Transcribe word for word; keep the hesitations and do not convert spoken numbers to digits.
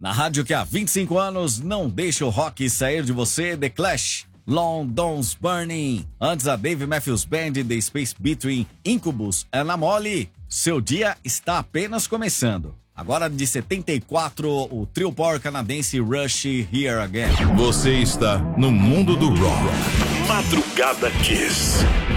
Na rádio que há vinte e cinco anos não deixa o rock sair de você, The Clash, London's Burning. Antes a Dave Matthews Band, The Space Between, Incubus, Ana Mole. Seu dia está apenas começando. Agora de setenta e quatro, o trio power canadense Rush, Here Again. Você está no mundo do rock. Madrugada Kiss.